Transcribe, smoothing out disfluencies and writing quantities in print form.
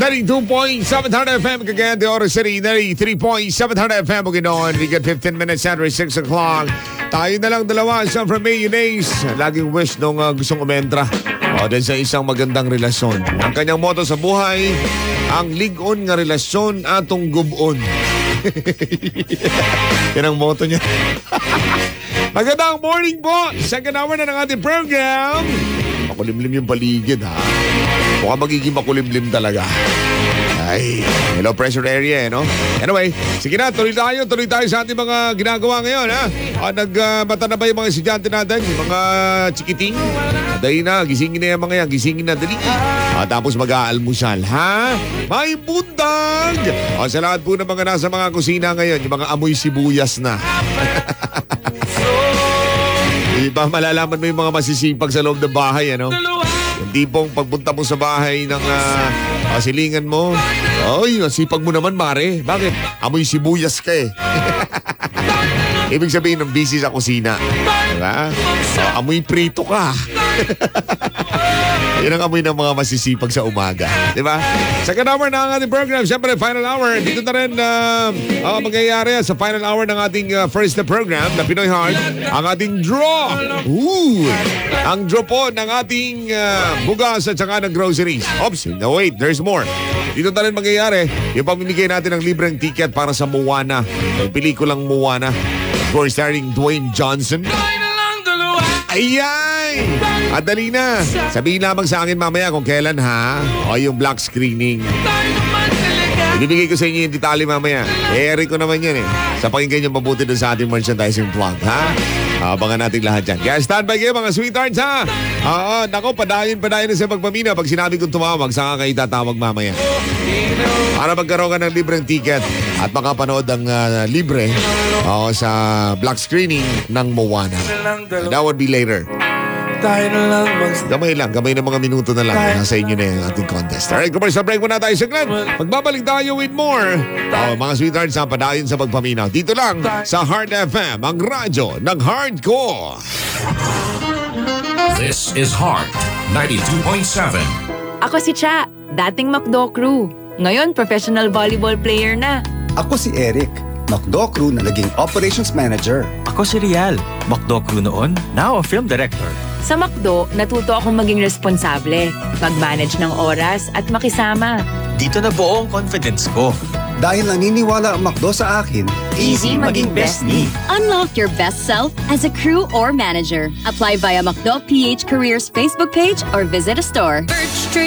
92.700 FM Cagayan de Oro City, 93.700 FM Bukidnon. We got 15 minutes after 6 o'clock. Tayo na lang dalawa, isang from mayonnaise. Laging wish nung gustong umentra dahil sa isang magandang relasyon. Ang kanyang motto sa buhay, ang ligon nga relasyon atong gubon. Yan ang motto niya. Magandang morning po. Second hour na ng ating program. Makulimlim yung paligid, ha? Mukhang magiging makulimlim talaga. Ay, hello pressure area, no? Anyway, sige na, tuloy tayo sa ating mga ginagawa ngayon, ha? Nagmata na ba yung mga estudyante natin? Yung mga chikiting? Dahil na, gisingin na yung mga yan, gisingin na, dali. Tapos mag-aalmusal, ha? May buntag! Sa lahat po ng mga nasa mga kusina ngayon, yung mga amoy sibuyas na. Diba, malalaman mo yung mga masisipag sa loob ng bahay, ano? Yung tipong pagpunta mo sa bahay ng silingan mo, ay, sipag mo naman, mare. Bakit? Amoy sibuyas ka eh. Ibig sabihin ng busy sa kusina. Diba? Amoy prito ka. Yan ang amoy ng mga masisipag sa umaga. Diba? Second hour na ang ating program. Siyempre, final hour. Dito na rin mangyayari sa final hour ng ating first na program na Pinoy Heart. Ang ating draw. Ang draw po ng ating bugas at saka ng groceries. Oops, no wait, there's more. Dito na rin mangyayari yung pamimigay natin ng libreng ticket para sa Moana. Yung pelikulang Moana. Of course, starring Dwayne Johnson. Ayan! At dali na. Sabihin lamang sa akin mamaya kung kailan, ha? O yung black screening. Ibibigay ko sa inyo yung detalye mamaya. Eri ko naman yan eh. Sa pakinggan yung mabuti doon sa ating merchandising vlog, ha? Abangan natin lahat dyan. Kaya standby kayo mga sweethearts, ha? Nako, padayon na sa pagpamina. Pag sinabi kong tumawag, saka kayo tatawag mamaya. Para magkaroon ka ng libreng ticket at makapanood ang libre sa black screening ng Moana. That would be later. Gamay ng mga minuto na lang. Nasa inyo na yung ating contest. Alright, commercial break muna tayo saglit. Magbabalik tayo with more. Mga sweethearts, padayon sa pagpaminaw. Dito lang sa Heart FM, ang radyo ng hardcore. This is Heart 92.7. Ako si Cha, dating McDo crew. Ngayon, professional volleyball player na. Ako si Eric, McDo crew na naging operations manager. Ako si Rial, McDo crew noon, now a film director. Sa McDo, natuto akong maging responsable, mag-manage ng oras at makisama. Dito na buo ang confidence ko. Dahil naniniwala ang McDo sa akin, easy maging best me. Unlock your best self as a crew or manager. Apply via McDo PH Careers Facebook page or visit a store.